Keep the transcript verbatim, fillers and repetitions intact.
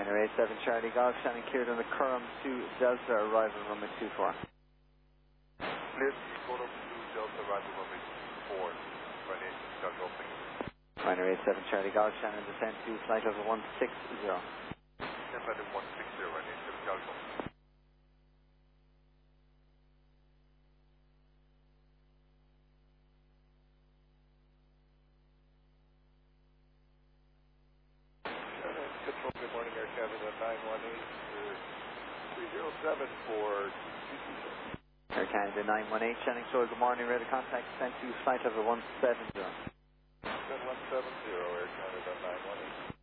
Minor eight seven Charlie Golf, Shannon cleared on the Curram two Delta, arrival runway two four. Cleared Curram two Delta, arrival runway two four. Runway eight seven Charlie Golf, thank you. Minor eight seven Charlie Golf, Shannon descend to flight level one six zero. Descend flight level one six zero, runway eight seven Charlie Golf. Control, good morning, Air Canada nine one eight, three zero seven for G T six. Air Canada nine one eight, Shannon Shore, good morning, radar contact, send to flight level one seven zero. one seven zero, Air Canada nine one eight.